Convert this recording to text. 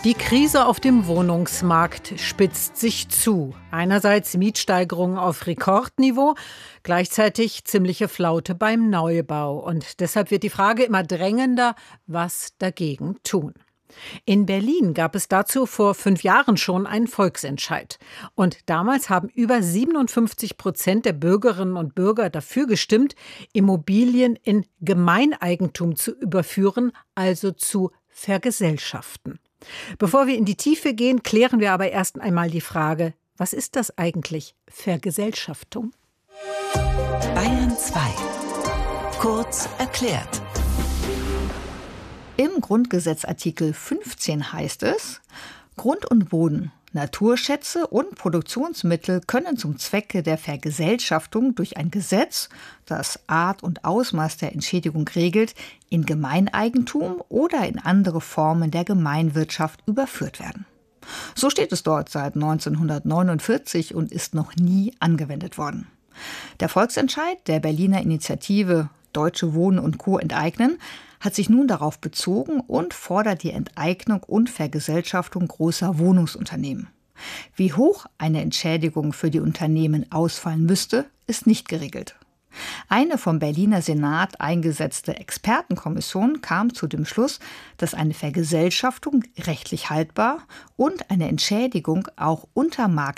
Die Krise auf dem Wohnungsmarkt spitzt sich zu. Einerseits Mietsteigerungen auf Rekordniveau, gleichzeitig ziemliche Flaute beim Neubau. Und deshalb wird die Frage immer drängender, was dagegen tun. In Berlin gab es dazu vor 5 Jahren schon einen Volksentscheid. Und damals haben über 57% der Bürgerinnen und Bürger dafür gestimmt, Immobilien in Gemeineigentum zu überführen, also zu vergesellschaften. Bevor wir in die Tiefe gehen, klären wir aber erst einmal die Frage, was ist das eigentlich, Vergesellschaftung? Bayern 2. Kurz erklärt. Im Grundgesetzartikel 15 heißt es, Grund und Boden, Naturschätze und Produktionsmittel können zum Zwecke der Vergesellschaftung durch ein Gesetz, das Art und Ausmaß der Entschädigung regelt, in Gemeineigentum oder in andere Formen der Gemeinwirtschaft überführt werden. So steht es dort seit 1949 und ist noch nie angewendet worden. Der Volksentscheid der Berliner Initiative Deutsche Wohnen und Co. enteignen hat sich nun darauf bezogen und fordert die Enteignung und Vergesellschaftung großer Wohnungsunternehmen. Wie hoch eine Entschädigung für die Unternehmen ausfallen müsste, ist nicht geregelt. Eine vom Berliner Senat eingesetzte Expertenkommission kam zu dem Schluss, dass eine Vergesellschaftung rechtlich haltbar und eine Entschädigung auch unter